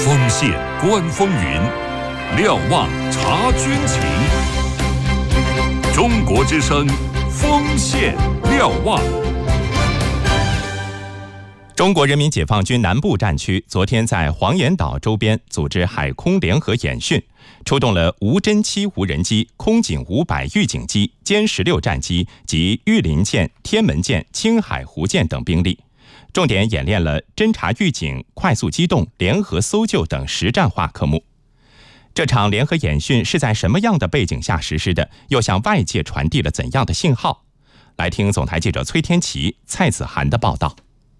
锋线观风云，瞭望察军情。中国之声，锋线瞭望。 中国人民解放军南部战区昨天在黄岩岛周边组织海空联合演训，出动了无侦七无人机、空警500预警机、歼16战机及御林舰、天门舰、青海湖舰等兵力，重点演练了侦察预警、快速机动、联合搜救等实战化科目。这场联合演训是在什么样的背景下实施的？又向外界传递了怎样的信号？来听总台记者崔天琪、蔡子涵的报道。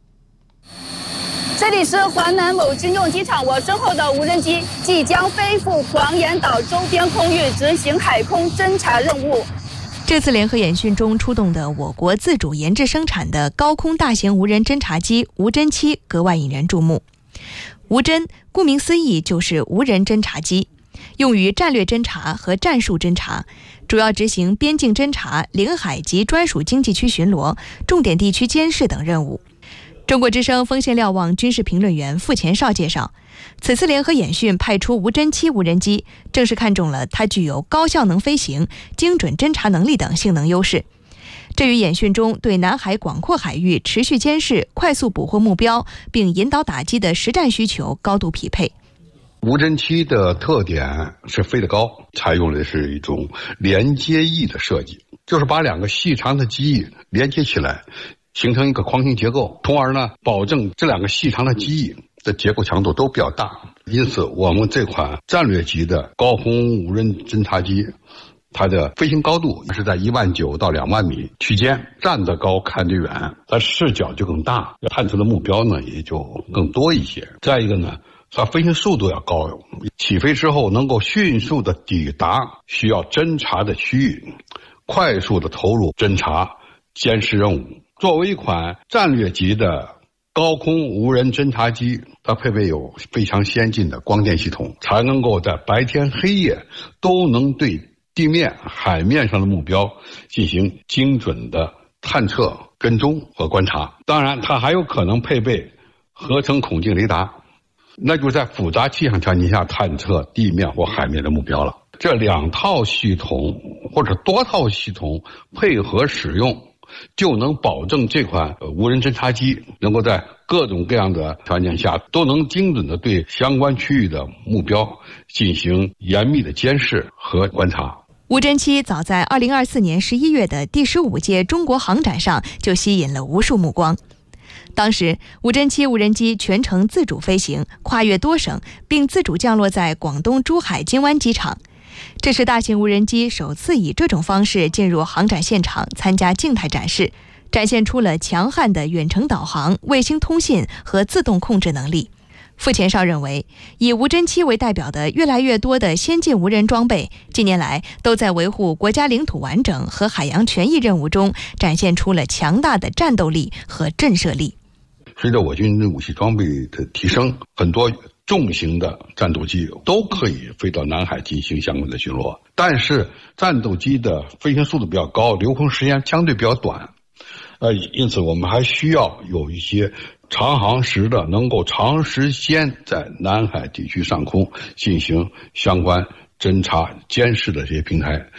这里是华南某军用机场，我身后的无人机即将飞赴黄岩岛周边空域执行海空侦察任务。 这次联合演训中出动的我国自主研制生产的高空大型无人侦察机无侦7格外引人注目。无侦顾名思义就是无人侦察机，用于战略侦察和战术侦察，主要执行边境侦察、领海及专属经济区巡逻、重点地区监视等任务。中国之声锋线瞭望军事评论员傅前绍介绍，此次联合演训派出无侦7无人机，正是看中了它具有高效能飞行、精准侦察能力等性能优势。这与演训中对南海广阔海域持续监视、快速捕获目标并引导打击的实战需求高度匹配。 无侦7的特点是飞得高，采用的是一种连接翼的设计，就是把两个细长的机翼连接起来，形成一个框形结构，从而呢保证这两个细长的机翼的结构强度都比较大。因此我们这款战略级的高空无人侦察机，它的飞行高度是在19000到2万米区间，站得高看得远，它视角就更大，探测的目标呢也就更多一些。再一个呢，它飞行速度要高，起飞之后能够迅速的抵达需要侦察的区域，快速的投入侦察监视任务。作为一款战略级的高空无人侦察机，它配备有非常先进的光电系统，才能够在白天黑夜都能对地面、海面上的目标进行精准的探测、跟踪和观察。当然，它还有可能配备合成孔径雷达，那就在复杂气象条件下探测地面或海面的目标了。这两套系统或者多套系统配合使用，就能保证这款无人侦察机能够在各种各样的条件下都能精准的对相关区域的目标进行严密的监视和观察。 无侦7早在2024年11月的第15届中国航展上就吸引了无数目光。当时无侦7无人机全程自主飞行，跨越多省，并自主降落在广东珠海金湾机场。这是大型无人机首次以这种方式进入航展现场参加静态展示，展现出了强悍的远程导航、卫星通信和自动控制能力。傅前绍认为，以无侦7为代表的越来越多的先进无人装备，近年来都在维护国家领土完整和海洋权益任务中展现出了强大的战斗力和震慑力。 随着我军武器装备的提升，很多重型的战斗机都可以飞到南海进行相关的巡逻，但是战斗机的飞行速度比较高，留空时间相对比较短，因此我们还需要有一些长航时的能够长时间在南海地区上空进行相关侦察监视的这些平台。